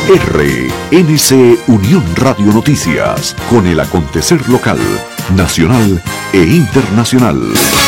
RNC Unión Radio Noticias, con el acontecer local, nacional e internacional.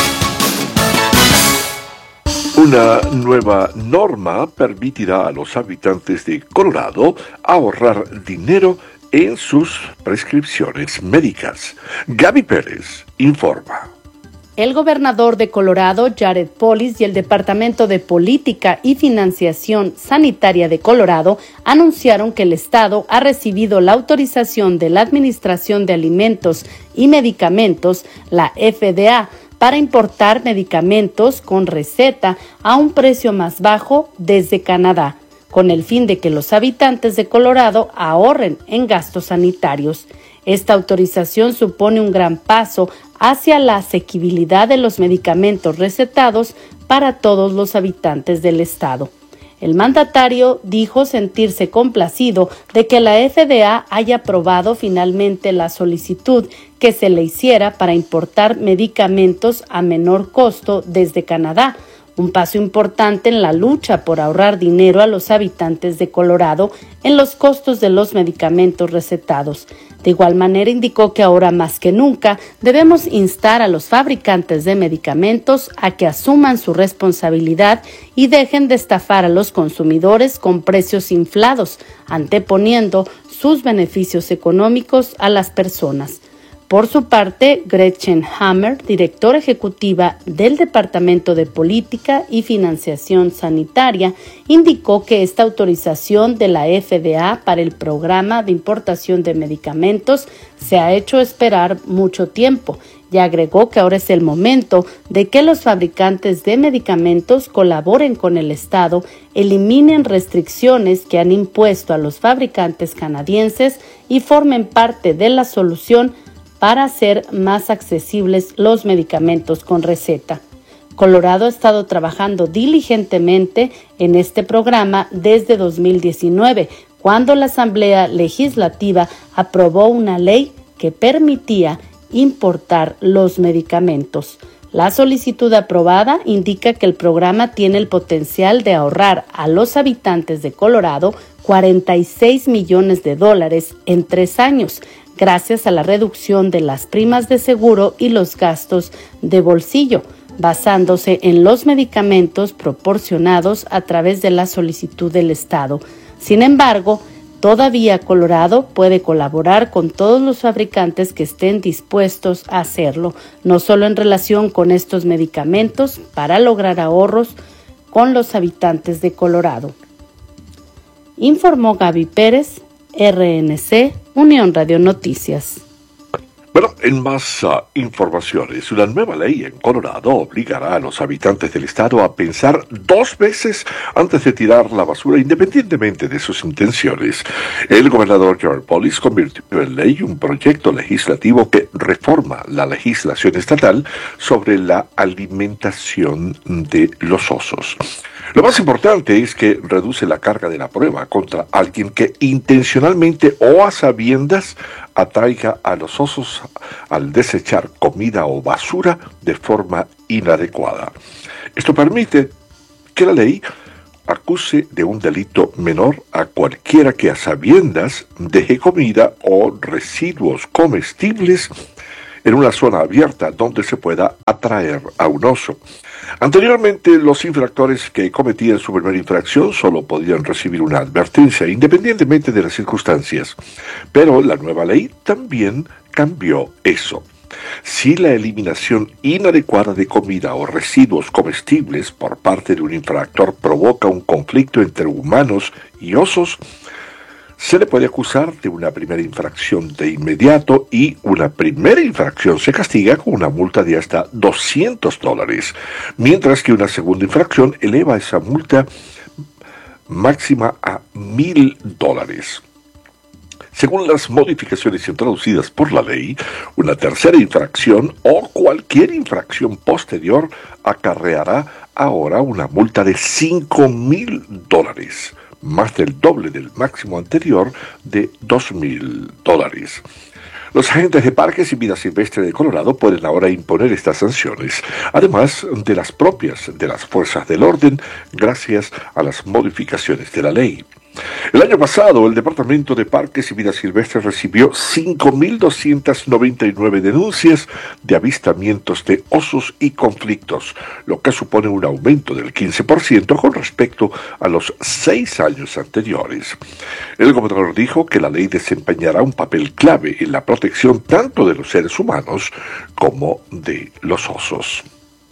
Una nueva norma permitirá a los habitantes de Colorado ahorrar dinero en sus prescripciones médicas. Gaby Pérez informa. El gobernador de Colorado, Jared Polis, y el Departamento de Política y Financiación Sanitaria de Colorado anunciaron que el estado ha recibido la autorización de la Administración de Alimentos y Medicamentos, la FDA, para importar medicamentos con receta a un precio más bajo desde Canadá, con el fin de que los habitantes de Colorado ahorren en gastos sanitarios. Esta autorización supone un gran paso hacia la asequibilidad de los medicamentos recetados para todos los habitantes del estado. El mandatario dijo sentirse complacido de que la FDA haya aprobado finalmente la solicitud que se le hiciera para importar medicamentos a menor costo desde Canadá, un paso importante en la lucha por ahorrar dinero a los habitantes de Colorado en los costos de los medicamentos recetados. De igual manera, indicó que ahora más que nunca debemos instar a los fabricantes de medicamentos a que asuman su responsabilidad y dejen de estafar a los consumidores con precios inflados, anteponiendo sus beneficios económicos a las personas. Por su parte, Gretchen Hammer, directora ejecutiva del Departamento de Política y Financiación Sanitaria, indicó que esta autorización de la FDA para el programa de importación de medicamentos se ha hecho esperar mucho tiempo y agregó que ahora es el momento de que los fabricantes de medicamentos colaboren con el Estado, eliminen restricciones que han impuesto a los fabricantes canadienses y formen parte de la solución para hacer más accesibles los medicamentos con receta. Colorado ha estado trabajando diligentemente en este programa desde 2019, cuando la Asamblea Legislativa aprobó una ley que permitía importar los medicamentos. La solicitud aprobada indica que el programa tiene el potencial de ahorrar a los habitantes de Colorado $46 millones en 3 años, gracias a la reducción de las primas de seguro y los gastos de bolsillo, basándose en los medicamentos proporcionados a través de la solicitud del Estado. Sin embargo, todavía Colorado puede colaborar con todos los fabricantes que estén dispuestos a hacerlo, no solo en relación con estos medicamentos, para lograr ahorros con los habitantes de Colorado. Informó Gaby Pérez, RNC, Unión Radio Noticias. Bueno, en más informaciones, una nueva ley en Colorado obligará a los habitantes del estado a pensar 2 veces antes de tirar la basura, independientemente de sus intenciones. El gobernador Jared Polis convirtió en ley un proyecto legislativo que reforma la legislación estatal sobre la alimentación de los osos. Lo más importante es que reduce la carga de la prueba contra alguien que intencionalmente o a sabiendas atraiga a los osos al desechar comida o basura de forma inadecuada. Esto permite que la ley acuse de un delito menor a cualquiera que a sabiendas deje comida o residuos comestibles en una zona abierta donde se pueda atraer a un oso. Anteriormente, los infractores que cometían su primera infracción solo podían recibir una advertencia, independientemente de las circunstancias. Pero la nueva ley también cambió eso. Si la eliminación inadecuada de comida o residuos comestibles por parte de un infractor provoca un conflicto entre humanos y osos, se le puede acusar de una primera infracción de inmediato y una primera infracción se castiga con una multa de hasta $200, mientras que una segunda infracción eleva esa multa máxima a $1,000. Según las modificaciones introducidas por la ley, una tercera infracción o cualquier infracción posterior acarreará ahora una multa de $5,000. Más del doble del máximo anterior de $2,000. Los agentes de parques y vida silvestre de Colorado pueden ahora imponer estas sanciones, además de las propias de las fuerzas del orden, gracias a las modificaciones de la ley. El año pasado, el Departamento de Parques y Vida Silvestre recibió 5.299 denuncias de avistamientos de osos y conflictos, lo que supone un aumento del 15% con respecto a los 6 años anteriores. El gobernador dijo que la ley desempeñará un papel clave en la protección tanto de los seres humanos como de los osos.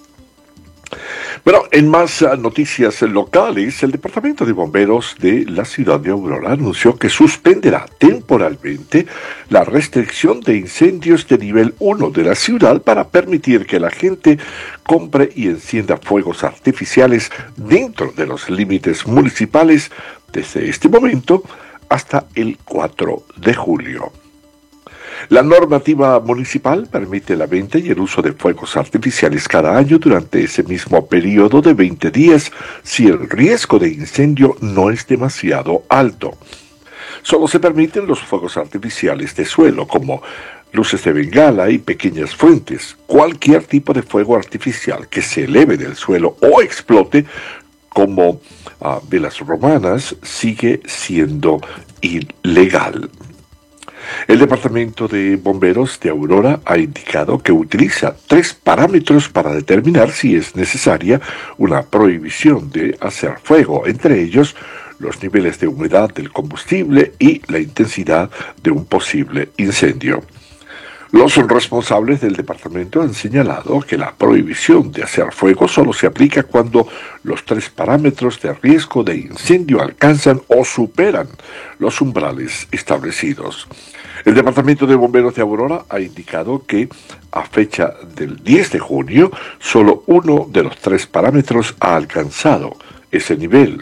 Bueno, en más noticias locales, el Departamento de Bomberos de la ciudad de Aurora anunció que suspenderá temporalmente la restricción de incendios de nivel 1 de la ciudad para permitir que la gente compre y encienda fuegos artificiales dentro de los límites municipales desde este momento hasta el 4 de julio. La normativa municipal permite la venta y el uso de fuegos artificiales cada año durante ese mismo periodo de 20 días si el riesgo de incendio no es demasiado alto. Solo se permiten los fuegos artificiales de suelo, como luces de bengala y pequeñas fuentes. Cualquier tipo de fuego artificial que se eleve del suelo o explote, como velas romanas, sigue siendo ilegal. El Departamento de Bomberos de Aurora ha indicado que utiliza 3 parámetros para determinar si es necesaria una prohibición de hacer fuego, entre ellos los niveles de humedad del combustible y la intensidad de un posible incendio. Los responsables del departamento han señalado que la prohibición de hacer fuego solo se aplica cuando los 3 parámetros de riesgo de incendio alcanzan o superan los umbrales establecidos. El Departamento de Bomberos de Aurora ha indicado que, a fecha del 10 de junio, solo uno de los 3 parámetros ha alcanzado ese nivel.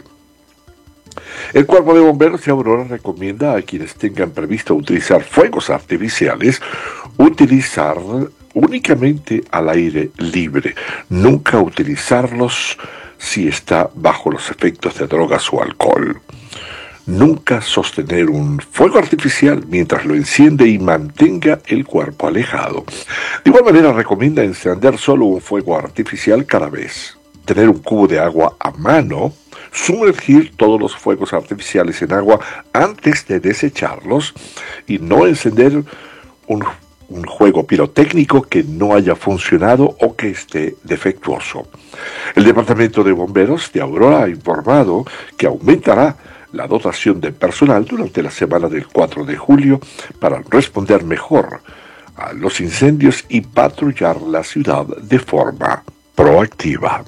El Cuerpo de Bomberos de Aurora recomienda a quienes tengan previsto utilizar fuegos artificiales utilizar únicamente al aire libre, nunca utilizarlos si está bajo los efectos de drogas o alcohol. Nunca sostener un fuego artificial mientras lo enciende y mantenga el cuerpo alejado. De igual manera recomienda encender solo un fuego artificial cada vez. Tener un cubo de agua a mano, sumergir todos los fuegos artificiales en agua antes de desecharlos y no encender un juego pirotécnico que no haya funcionado o que esté defectuoso. El Departamento de Bomberos de Aurora ha informado que aumentará la dotación de personal durante la semana del 4 de julio para responder mejor a los incendios y patrullar la ciudad de forma proactiva.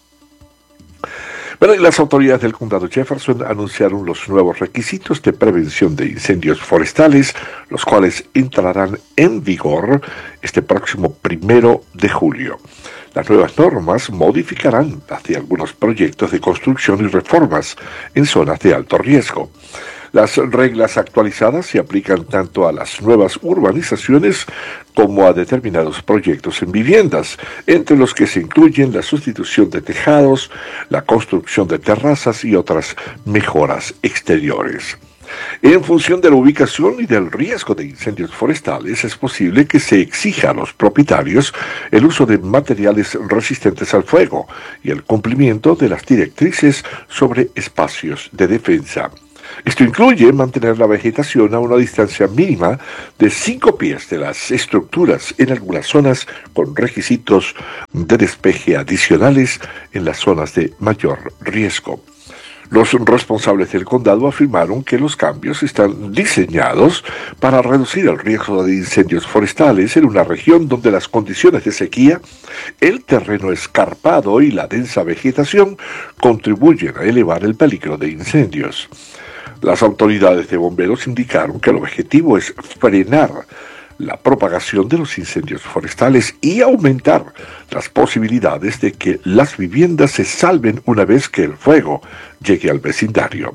Bueno, las autoridades del condado Jefferson anunciaron los nuevos requisitos de prevención de incendios forestales, los cuales entrarán en vigor este próximo 1 de julio. Las nuevas normas modificarán las de algunos proyectos de construcción y reformas en zonas de alto riesgo. Las reglas actualizadas se aplican tanto a las nuevas urbanizaciones como a determinados proyectos en viviendas, entre los que se incluyen la sustitución de tejados, la construcción de terrazas y otras mejoras exteriores. En función de la ubicación y del riesgo de incendios forestales, es posible que se exija a los propietarios el uso de materiales resistentes al fuego y el cumplimiento de las directrices sobre espacios de defensa. Esto incluye mantener la vegetación a una distancia mínima de 5 pies de las estructuras en algunas zonas con requisitos de despeje adicionales en las zonas de mayor riesgo. Los responsables del condado afirmaron que los cambios están diseñados para reducir el riesgo de incendios forestales en una región donde las condiciones de sequía, el terreno escarpado y la densa vegetación contribuyen a elevar el peligro de incendios. Las autoridades de bomberos indicaron que el objetivo es frenar la propagación de los incendios forestales y aumentar las posibilidades de que las viviendas se salven una vez que el fuego llegue al vecindario.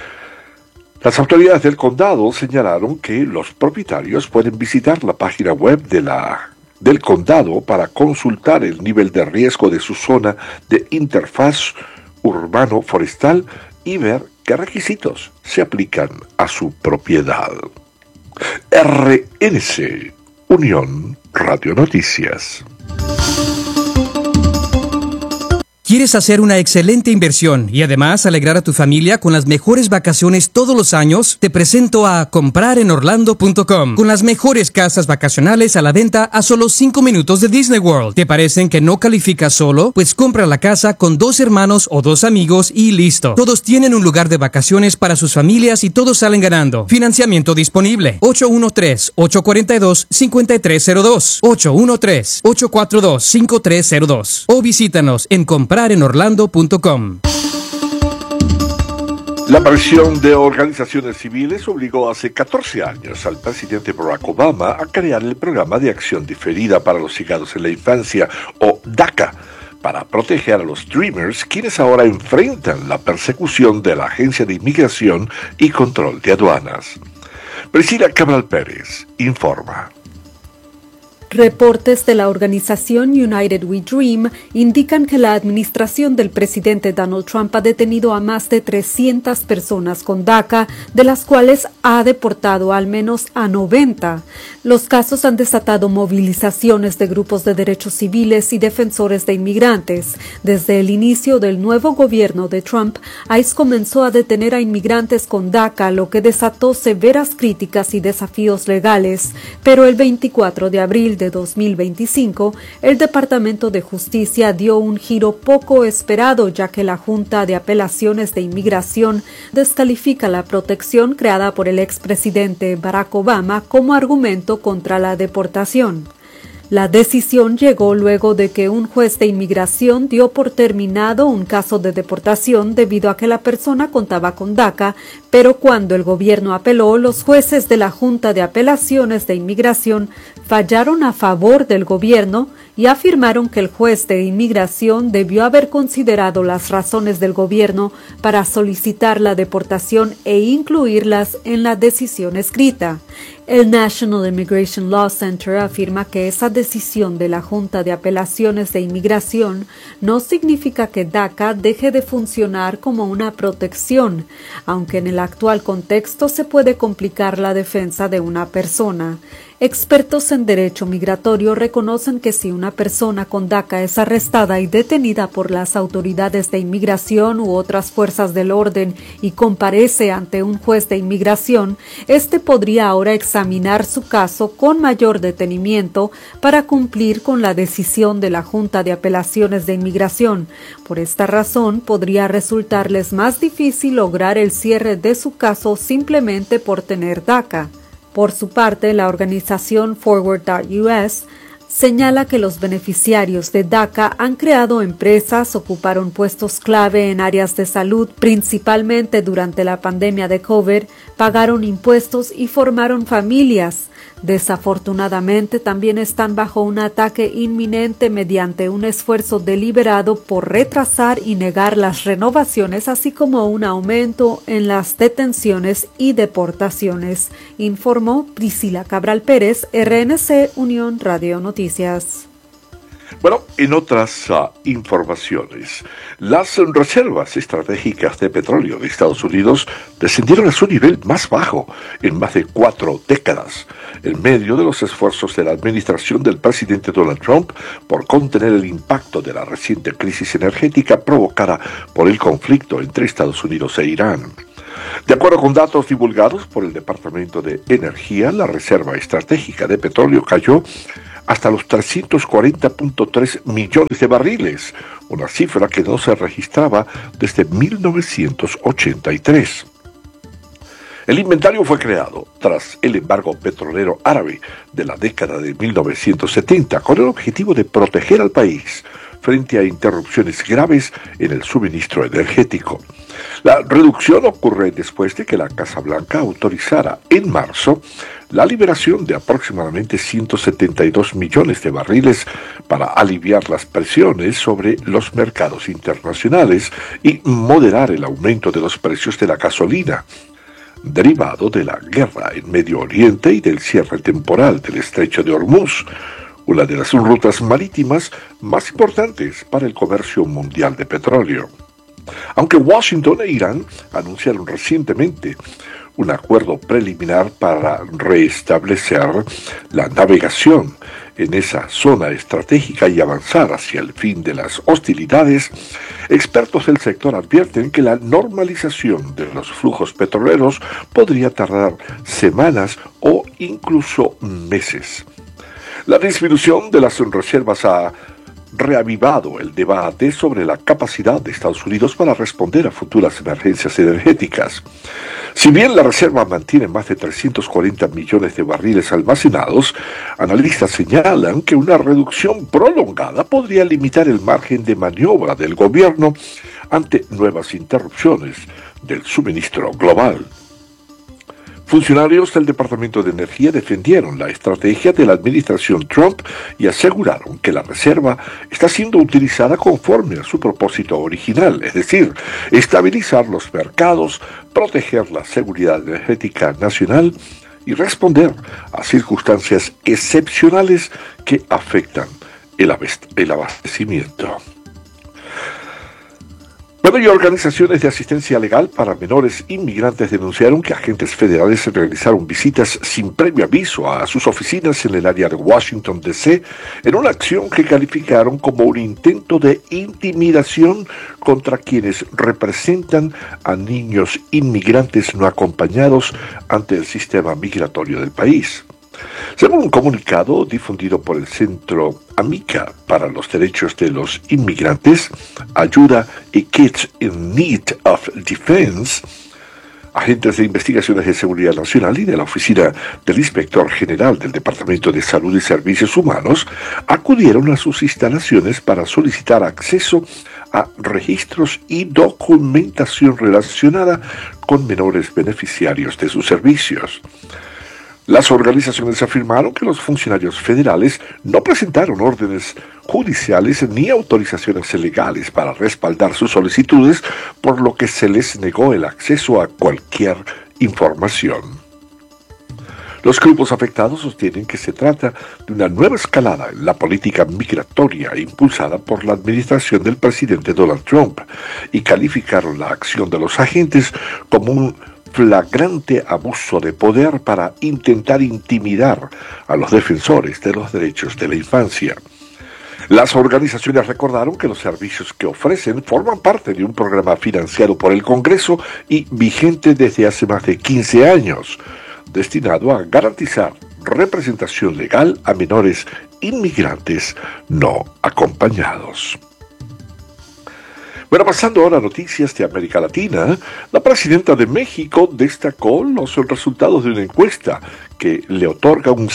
Las autoridades del condado señalaron que los propietarios pueden visitar la página web del condado para consultar el nivel de riesgo de su zona de interfaz urbano-forestal y ver qué requisitos se aplican a su propiedad. RNC, Unión Radio Noticias. ¿Quieres hacer una excelente inversión y además alegrar a tu familia con las mejores vacaciones todos los años? Te presento a comprarenorlando.com, con las mejores casas vacacionales a la venta a solo 5 minutos de Disney World. ¿Te parecen que no calificas solo? Pues compra la casa con 2 hermanos o 2 amigos y listo. Todos tienen un lugar de vacaciones para sus familias y todos salen ganando. Financiamiento disponible. 813-842-5302. 813-842-5302. O visítanos en comprarenorlando.com. La presión de organizaciones civiles obligó hace 14 años al presidente Barack Obama a crear el Programa de Acción Diferida para los Llegados en la Infancia, o DACA, para proteger a los Dreamers, quienes ahora enfrentan la persecución de la Agencia de Inmigración y Control de Aduanas. Priscila Cabral Pérez informa. Reportes de la organización United We Dream indican que la administración del presidente Donald Trump ha detenido a más de 300 personas con DACA, de las cuales ha deportado al menos a 90. Los casos han desatado movilizaciones de grupos de derechos civiles y defensores de inmigrantes. Desde el inicio del nuevo gobierno de Trump, ICE comenzó a detener a inmigrantes con DACA, lo que desató severas críticas y desafíos legales. Pero el 24 de abril de 2025, el Departamento de Justicia dio un giro poco esperado, ya que la Junta de Apelaciones de Inmigración descalifica la protección creada por el expresidente Barack Obama como argumento contra la deportación. La decisión llegó luego de que un juez de inmigración dio por terminado un caso de deportación debido a que la persona contaba con DACA, pero cuando el gobierno apeló, los jueces de la Junta de Apelaciones de Inmigración fallaron a favor del gobierno y afirmaron que el juez de inmigración debió haber considerado las razones del gobierno para solicitar la deportación e incluirlas en la decisión escrita. El National Immigration Law Center afirma que esa decisión de la Junta de Apelaciones de Inmigración no significa que DACA deje de funcionar como una protección, aunque en el actual contexto se puede complicar la defensa de una persona. Expertos en derecho migratorio reconocen que si una persona con DACA es arrestada y detenida por las autoridades de inmigración u otras fuerzas del orden y comparece ante un juez de inmigración, este podría ahora examinar su caso con mayor detenimiento para cumplir con la decisión de la Junta de Apelaciones de Inmigración. Por esta razón, podría resultarles más difícil lograr el cierre de su caso simplemente por tener DACA. Por su parte, la organización Forward.us señala que los beneficiarios de DACA han creado empresas, ocuparon puestos clave en áreas de salud, principalmente durante la pandemia de COVID, pagaron impuestos y formaron familias. Desafortunadamente, también están bajo un ataque inminente mediante un esfuerzo deliberado por retrasar y negar las renovaciones, así como un aumento en las detenciones y deportaciones, informó Priscila Cabral Pérez, RNC Unión Radio Noticias. Bueno, en otras informaciones, las reservas estratégicas de petróleo de Estados Unidos descendieron a su nivel más bajo en más de 4 décadas, en medio de los esfuerzos de la administración del presidente Donald Trump por contener el impacto de la reciente crisis energética provocada por el conflicto entre Estados Unidos e Irán. De acuerdo con datos divulgados por el Departamento de Energía, la reserva estratégica de petróleo cayó hasta los 340.3 millones de barriles, una cifra que no se registraba desde 1983. El inventario fue creado tras el embargo petrolero árabe de la década de 1970, con el objetivo de proteger al país frente a interrupciones graves en el suministro energético. La reducción ocurre después de que la Casa Blanca autorizara en marzo la liberación de aproximadamente 172 millones de barriles para aliviar las presiones sobre los mercados internacionales y moderar el aumento de los precios de la gasolina, derivado de la guerra en Medio Oriente y del cierre temporal del Estrecho de Hormuz, una de las rutas marítimas más importantes para el comercio mundial de petróleo. Aunque Washington e Irán anunciaron recientemente un acuerdo preliminar para restablecer la navegación en esa zona estratégica y avanzar hacia el fin de las hostilidades, expertos del sector advierten que la normalización de los flujos petroleros podría tardar semanas o incluso meses. La disminución de las reservas ha reavivado el debate sobre la capacidad de Estados Unidos para responder a futuras emergencias energéticas. Si bien la reserva mantiene más de 340 millones de barriles almacenados, analistas señalan que una reducción prolongada podría limitar el margen de maniobra del gobierno ante nuevas interrupciones del suministro global. Funcionarios del Departamento de Energía defendieron la estrategia de la administración Trump y aseguraron que la reserva está siendo utilizada conforme a su propósito original, es decir, estabilizar los mercados, proteger la seguridad energética nacional y responder a circunstancias excepcionales que afectan el abastecimiento. Y organizaciones de asistencia legal para menores inmigrantes denunciaron que agentes federales realizaron visitas sin previo aviso a sus oficinas en el área de Washington, D.C., en una acción que calificaron como un intento de intimidación contra quienes representan a niños inmigrantes no acompañados ante el sistema migratorio del país. Según un comunicado difundido por el Centro Amica para los Derechos de los Inmigrantes, Ayuda y Kids in Need of Defense, agentes de investigaciones de seguridad nacional y de la oficina del Inspector General del Departamento de Salud y Servicios Humanos acudieron a sus instalaciones para solicitar acceso a registros y documentación relacionada con menores beneficiarios de sus servicios. Las organizaciones afirmaron que los funcionarios federales no presentaron órdenes judiciales ni autorizaciones legales para respaldar sus solicitudes, por lo que se les negó el acceso a cualquier información. Los grupos afectados sostienen que se trata de una nueva escalada en la política migratoria impulsada por la administración del presidente Donald Trump y calificaron la acción de los agentes como un flagrante abuso de poder para intentar intimidar a los defensores de los derechos de la infancia. Las organizaciones recordaron que los servicios que ofrecen forman parte de un programa financiado por el Congreso y vigente desde hace más de 15 años, destinado a garantizar representación legal a menores inmigrantes no acompañados. Pasando ahora a noticias de América Latina, la presidenta de México destacó los resultados de una encuesta que le otorga un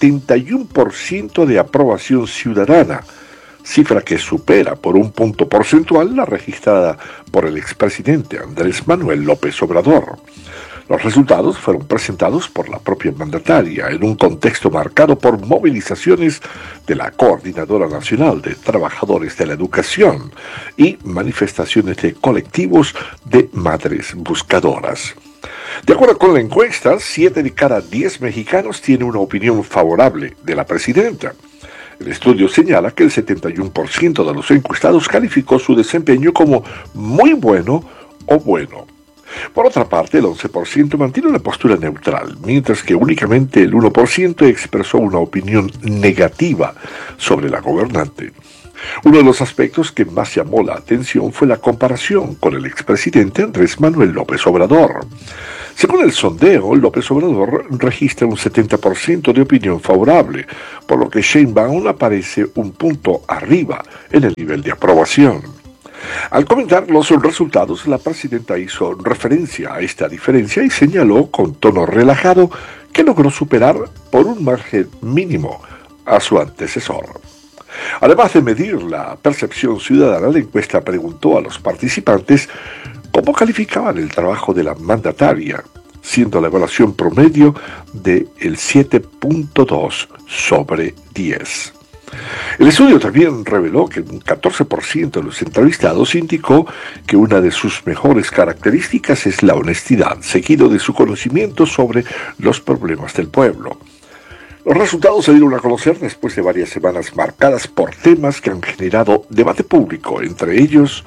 71% de aprobación ciudadana, cifra que supera por un punto porcentual la registrada por el expresidente Andrés Manuel López Obrador. Los resultados fueron presentados por la propia mandataria en un contexto marcado por movilizaciones de la Coordinadora Nacional de Trabajadores de la Educación y manifestaciones de colectivos de madres buscadoras. De acuerdo con la encuesta, 7 de cada 10 mexicanos tienen una opinión favorable de la presidenta. El estudio señala que el 71% de los encuestados calificó su desempeño como muy bueno o bueno. Por otra parte, el 11% mantiene una postura neutral, mientras que únicamente el 1% expresó una opinión negativa sobre la gobernante. Uno de los aspectos que más llamó la atención fue la comparación con el expresidente Andrés Manuel López Obrador. Según el sondeo, López Obrador registra un 70% de opinión favorable, por lo que Sheinbaum aparece un punto arriba en el nivel de aprobación. Al comentar los resultados, la presidenta hizo referencia a esta diferencia y señaló con tono relajado que logró superar por un margen mínimo a su antecesor. Además de medir la percepción ciudadana, la encuesta preguntó a los participantes cómo calificaban el trabajo de la mandataria, siendo la evaluación promedio de el 7.2 sobre 10. El estudio también reveló que un 14% de los entrevistados indicó que una de sus mejores características es la honestidad, seguido de su conocimiento sobre los problemas del pueblo. Los resultados se dieron a conocer después de varias semanas marcadas por temas que han generado debate público, entre ellos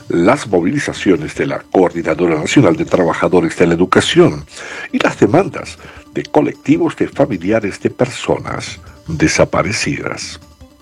las movilizaciones de la Coordinadora Nacional de Trabajadores de la Educación y las demandas de colectivos de familiares de personas desaparecidas.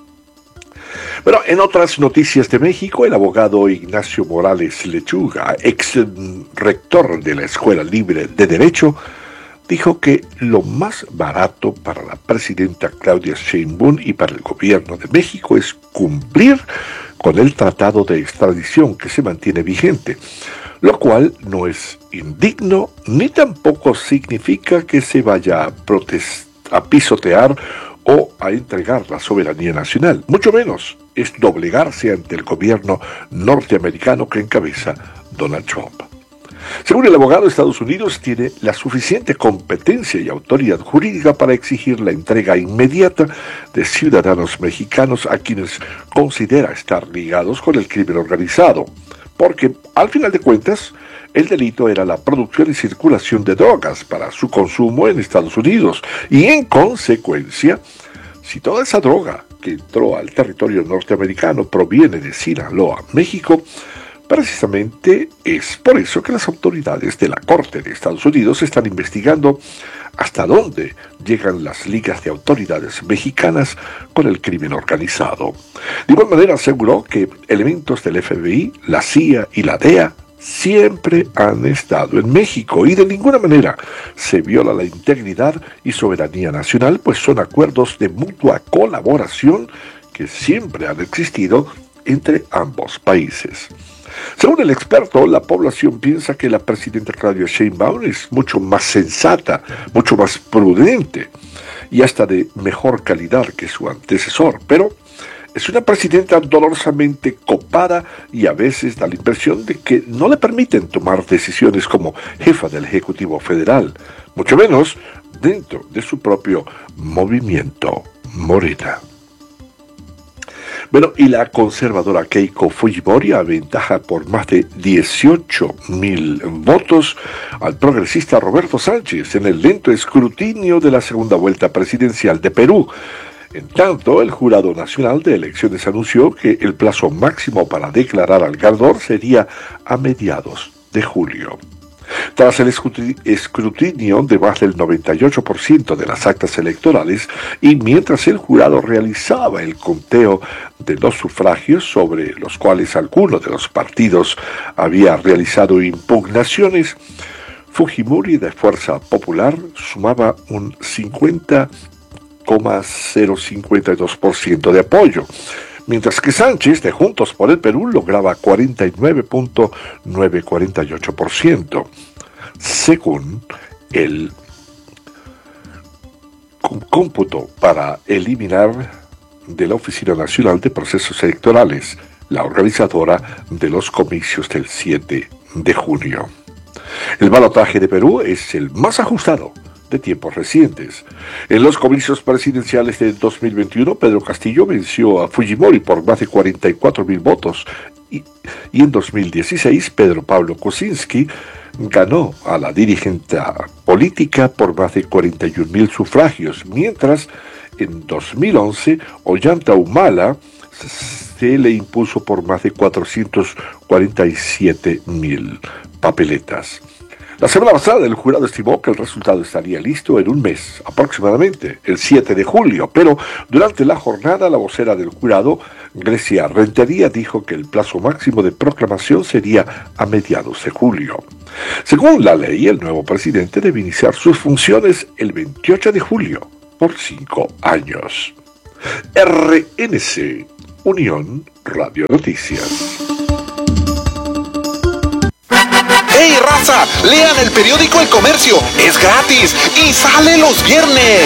Bueno, en otras noticias de México, el abogado Ignacio Morales Lechuga, ex rector de la Escuela Libre de Derecho, dijo que lo más barato para la presidenta Claudia Sheinbaum y para el gobierno de México es cumplir con el tratado de extradición que se mantiene vigente, lo cual no es indigno ni tampoco significa que se vaya a pisotear o a entregar la soberanía nacional, mucho menos es doblegarse ante el gobierno norteamericano que encabeza Donald Trump. Según el abogado, Estados Unidos tiene la suficiente competencia y autoridad jurídica para exigir la entrega inmediata de ciudadanos mexicanos a quienes considera estar ligados con el crimen organizado, porque, al final de cuentas, el delito era la producción y circulación de drogas para su consumo en Estados Unidos, y en consecuencia, si toda esa droga que entró al territorio norteamericano proviene de Sinaloa, México, precisamente es por eso que las autoridades de la Corte de Estados Unidos están investigando hasta dónde llegan las ligas de autoridades mexicanas con el crimen organizado. De igual manera aseguró que elementos del FBI, la CIA y la DEA siempre han estado en México y de ninguna manera se viola la integridad y soberanía nacional, pues son acuerdos de mutua colaboración que siempre han existido entre ambos países. Según el experto, la población piensa que la presidenta Claudia Sheinbaum es mucho más sensata, mucho más prudente y hasta de mejor calidad que su antecesor, pero es una presidenta dolorosamente copada y a veces da la impresión de que no le permiten tomar decisiones como jefa del Ejecutivo Federal, mucho menos dentro de su propio movimiento Morena. Bueno, y la conservadora Keiko Fujimori aventaja por más de 18,000 votos al progresista Roberto Sánchez en el lento escrutinio de la segunda vuelta presidencial de Perú. En tanto, el Jurado Nacional de Elecciones anunció que el plazo máximo para declarar al ganador sería a mediados de julio. Tras el escrutinio de más del 98% de las actas electorales y mientras el jurado realizaba el conteo de los sufragios sobre los cuales alguno de los partidos había realizado impugnaciones, Fujimori de Fuerza Popular sumaba un 50,052% de apoyo, mientras que Sánchez de Juntos por el Perú lograba 49,948%, según el cómputo para eliminar de la Oficina Nacional de Procesos Electorales, la organizadora de los comicios del 7 de junio. El balotaje de Perú es el más ajustado de tiempos recientes. En los comicios presidenciales de 2021, Pedro Castillo venció a Fujimori por más de 44,000 votos y en 2016, Pedro Pablo Kuczynski ganó a la dirigente política por más de 41,000 sufragios, mientras en 2011 Ollanta Humala se le impuso por más de 447,000 papeletas. La semana pasada el jurado estimó que el resultado estaría listo en un mes, aproximadamente el 7 de julio, pero durante la jornada la vocera del jurado, Grecia Rentería, dijo que el plazo máximo de proclamación sería a mediados de julio. Según la ley, el nuevo presidente debe iniciar sus funciones el 28 de julio, por 5 años. RNC, Unión Radio Noticias. ¡Hey, raza! Lean el periódico El Comercio, es gratis y sale los viernes.